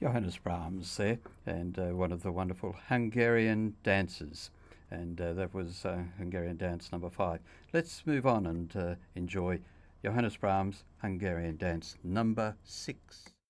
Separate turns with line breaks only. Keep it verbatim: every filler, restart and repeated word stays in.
Johannes Brahms there, and uh, one of the wonderful Hungarian dances. And uh, that was uh, Hungarian dance number five. Let's move on and uh, enjoy Johannes Brahms' Hungarian dance number six.